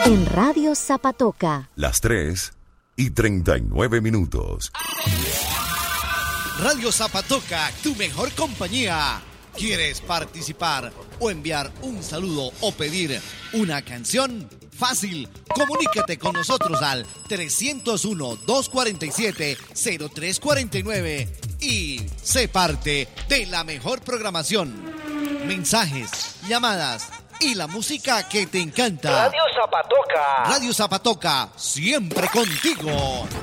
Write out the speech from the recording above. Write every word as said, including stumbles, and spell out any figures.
En Radio Zapatoca. Las tres y treinta y nueve minutos. Radio Zapatoca, tu mejor compañía. ¿Quieres participar o enviar un saludo o pedir una canción? Fácil, comunícate con nosotros al trescientos uno, doscientos cuarenta y siete, cero tres cuarenta y nueve y sé parte de la mejor programación. Mensajes, llamadas y la música que te encanta. Radio Zapatoca. Radio Zapatoca, siempre contigo.